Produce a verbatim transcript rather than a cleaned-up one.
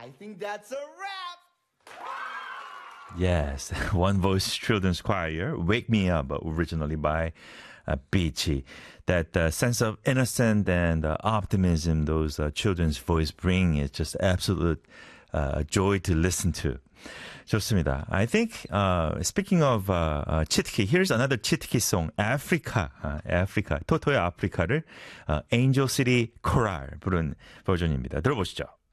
I think that's a wrap. Yes, One Voice Children's Choir, Wake Me Up, originally by uh, Beachy. That uh, sense of innocence and uh, optimism those uh, children's voice bring is just absolute uh, joy to listen to. 좋습니다. I think, uh, speaking of uh, uh, Chitki, here's another Chitki song, Africa. Uh, Africa. 토토의 아프리카를 uh, Angel City Choral 부른 버전입니다. 들어보시죠.